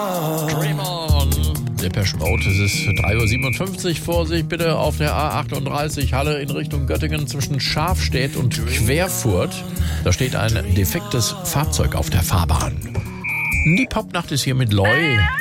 Dream on. Depeche Mode, es ist 3:57 Uhr. Vorsicht bitte auf der A38 Halle in Richtung Göttingen zwischen Schafstedt und Querfurt. Da steht ein defektes Fahrzeug auf der Fahrbahn. Die Popnacht ist hier mit Loi.